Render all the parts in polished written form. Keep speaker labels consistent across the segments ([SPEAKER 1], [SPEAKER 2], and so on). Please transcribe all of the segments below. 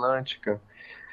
[SPEAKER 1] Atlântica,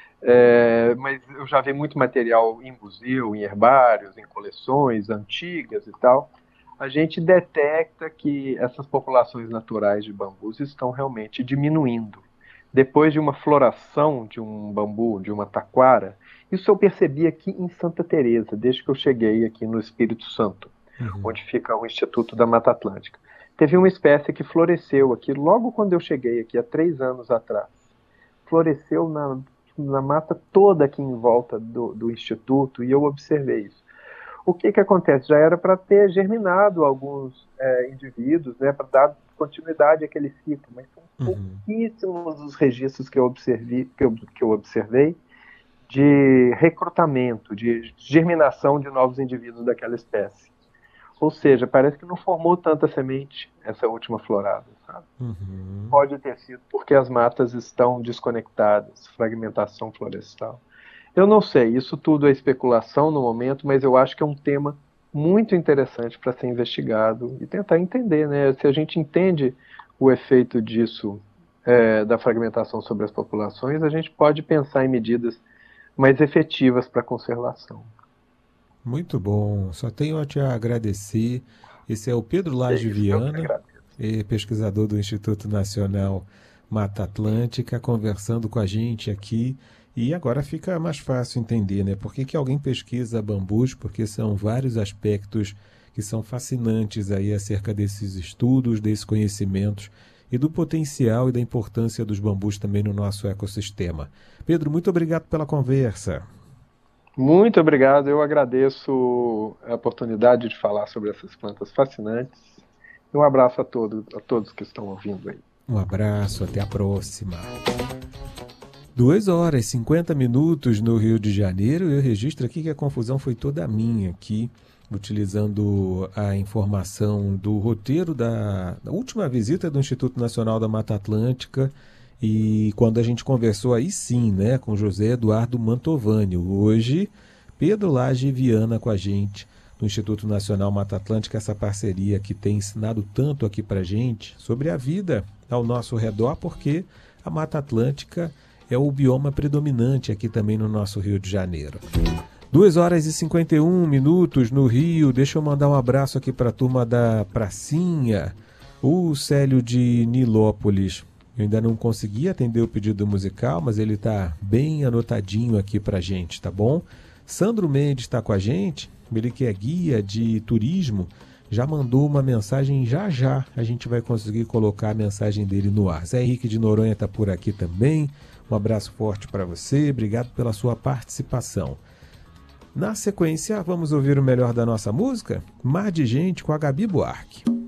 [SPEAKER 1] mas eu já vi muito material em museu, em herbários, em coleções antigas e tal. A gente detecta que essas populações naturais de bambus estão realmente diminuindo. Depois de uma floração de um bambu, de uma taquara, isso eu percebi aqui em Santa Teresa, desde que eu cheguei aqui no Espírito Santo,
[SPEAKER 2] Uhum.
[SPEAKER 1] onde fica o Instituto da Mata Atlântica. Teve uma espécie que floresceu aqui logo quando eu cheguei aqui, há 3 anos atrás. Floresceu na mata toda aqui em volta do Instituto e eu observei isso. O que que acontece? Já era para ter germinado alguns indivíduos, né, para dar continuidade àquele ciclo, mas são
[SPEAKER 2] Uhum.
[SPEAKER 1] pouquíssimos os registros que eu observei de recrutamento, de germinação de novos indivíduos daquela espécie. Ou seja, parece que não formou tanta semente essa última florada, sabe?
[SPEAKER 2] Uhum.
[SPEAKER 1] Pode ter sido porque as matas estão desconectadas, fragmentação florestal. Eu não sei, isso tudo é especulação no momento, mas eu acho que é um tema muito interessante para ser investigado e tentar entender, né? Se a gente entende o efeito disso, da fragmentação sobre as populações, a gente pode pensar em medidas mais efetivas para a conservação.
[SPEAKER 2] Muito bom. Só tenho a te agradecer. Esse é o Pedro
[SPEAKER 1] É
[SPEAKER 2] Lage
[SPEAKER 1] isso, eu que
[SPEAKER 2] Viana,
[SPEAKER 1] agradeço.
[SPEAKER 2] pesquisador do Instituto Nacional Mata Atlântica, conversando com a gente aqui. E agora fica mais fácil entender, né? Por que que alguém pesquisa bambus? Porque são vários aspectos que são fascinantes aí acerca desses estudos, desses conhecimentos e do potencial e da importância dos bambus também no nosso ecossistema. Pedro, muito obrigado pela conversa.
[SPEAKER 1] Muito obrigado, eu agradeço a oportunidade de falar sobre essas plantas fascinantes. E um abraço a todos que estão ouvindo aí.
[SPEAKER 2] Um abraço, até a próxima. 2 horas e 50 minutos no Rio de Janeiro. Eu registro aqui que a confusão foi toda minha aqui, utilizando a informação do roteiro da última visita do Instituto Nacional da Mata Atlântica. E quando a gente conversou aí sim, né, com José Eduardo Mantovani. Hoje, Pedro Lage Viana com a gente do Instituto Nacional Mata Atlântica, essa parceria que tem ensinado tanto aqui pra gente sobre a vida ao nosso redor, porque a Mata Atlântica é o bioma predominante aqui também no nosso Rio de Janeiro. 2 horas e 51 minutos no Rio. Deixa eu mandar um abraço aqui para a turma da Pracinha. O Célio de Nilópolis. Eu ainda não consegui atender o pedido musical, mas ele está bem anotadinho aqui para gente, tá bom? Sandro Mendes está com a gente. Ele que é guia de turismo. Já mandou uma mensagem, já já a gente vai conseguir colocar a mensagem dele no ar. Zé Henrique de Noronha está por aqui também. Um abraço forte para você, obrigado pela sua participação. Na sequência, vamos ouvir o melhor da nossa música? Mar de Gente com a Gabi Buarque.